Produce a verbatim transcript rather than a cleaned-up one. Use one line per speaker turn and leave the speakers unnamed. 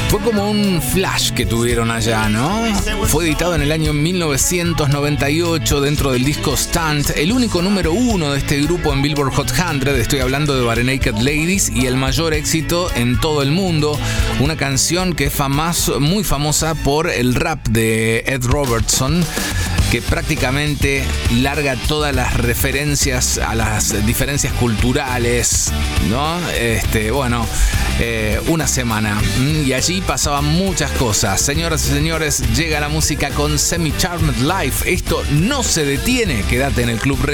Fue como un flash que tuvieron allá, ¿no? Fue editado en el año mil novecientos noventa y ocho dentro del disco Stunt, el único número uno de este grupo en Billboard Hot cien. Estoy hablando de Barenaked Ladies y el mayor éxito en todo el mundo. Una canción que es famoso, muy famosa por el rap de Ed Robertson, que prácticamente larga todas las referencias a las diferencias culturales, ¿no? Este, bueno, eh, una semana. Y allí pasaban muchas cosas. Señoras y señores, llega la música con Semi Charmed Life. Esto no se detiene. Quédate en el Club Retro.